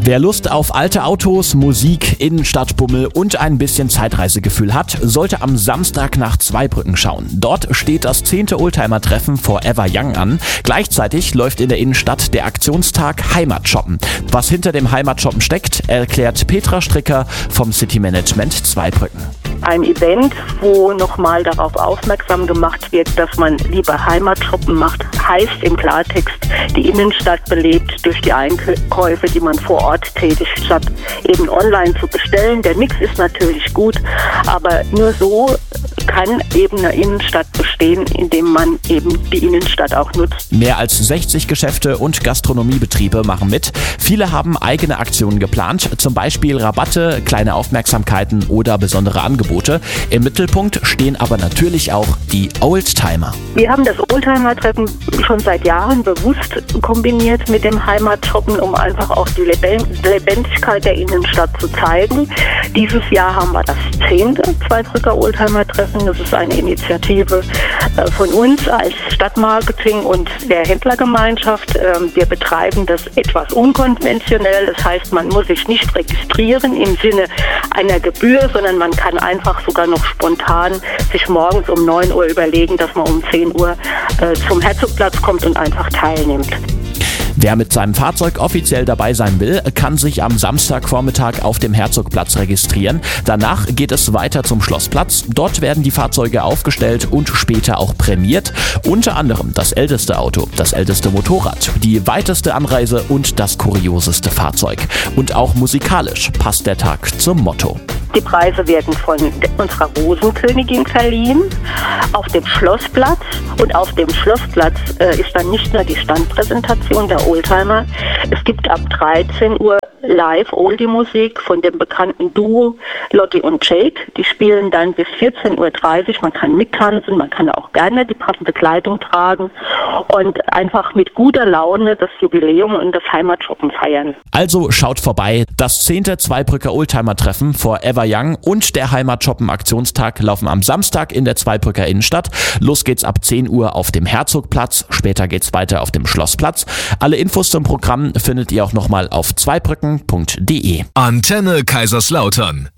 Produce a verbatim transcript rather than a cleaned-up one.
Wer Lust auf alte Autos, Musik, Innenstadtbummel und ein bisschen Zeitreisegefühl hat, sollte am Samstag nach Zweibrücken schauen. Dort steht das zehnte Oldtimer-Treffen Forever Young an. Gleichzeitig läuft in der Innenstadt der Aktionstag Heimatshoppen. Was hinter dem Heimatshoppen steckt, erklärt Petra Stricker vom City Management Zweibrücken. Ein Event, wo nochmal darauf aufmerksam gemacht wird, dass man lieber Heimatshoppen macht, heißt im Klartext die Innenstadt belebt durch die Einkäufe, die man vor Ort tätigt, statt eben online zu bestellen. Der Mix ist natürlich gut, aber nur so kann eben eine Innenstadt bestehen, indem man eben die Innenstadt auch nutzt. Mehr als sechzig Geschäfte und Gastronomiebetriebe machen mit. Viele haben eigene Aktionen geplant, zum Beispiel Rabatte, kleine Aufmerksamkeiten oder besondere Angebote. Im Mittelpunkt stehen aber natürlich auch die Oldtimer. Wir haben das Oldtimer-Treffen schon seit Jahren bewusst kombiniert mit dem Heimatshoppen, um einfach auch die Lebendigkeit der Innenstadt zu zeigen. Dieses Jahr haben wir das zehnte Zweibrücker Oldtimer-Treffen. Das ist eine Initiative von uns als Stadtmarketing und der Händlergemeinschaft. Wir betreiben das etwas unkonventionell. Das heißt, man muss sich nicht registrieren im Sinne einer Gebühr, sondern man kann einfach sogar noch spontan sich morgens um neun Uhr überlegen, dass man um zehn Uhr äh, zum Herzogplatz kommt und einfach teilnimmt. Wer mit seinem Fahrzeug offiziell dabei sein will, kann sich am Samstagvormittag auf dem Herzogplatz registrieren. Danach geht es weiter zum Schlossplatz. Dort werden die Fahrzeuge aufgestellt und später auch prämiert. Unter anderem das älteste Auto, das älteste Motorrad, die weiteste Anreise und das kurioseste Fahrzeug. Und auch musikalisch passt der Tag zum Motto. Die Preise werden von unserer Rosenkönigin verliehen auf dem Schlossplatz. Und auf dem Schlossplatz äh, ist dann nicht nur die Standpräsentation der Oldtimer. Es gibt ab dreizehn Uhr live Oldie-Musik von dem bekannten Duo Lotti und Jake. Die spielen dann bis vierzehn Uhr dreißig. Man kann mittanzen, man kann auch gerne die passende Kleidung tragen und einfach mit guter Laune das Jubiläum und das Heimatshoppen feiern. Also schaut vorbei. Das zehnte Zweibrücker Oldtimer-Treffen Forever Young und der Heimatshoppen-Aktionstag laufen am Samstag in der Zweibrücker Innenstadt. Los geht's ab zehn Uhr auf dem Herzogplatz. Später geht's weiter auf dem Schlossplatz. Alle Infos zum Programm findet ihr auch nochmal auf zweibrücken punkt de. Antenne Kaiserslautern.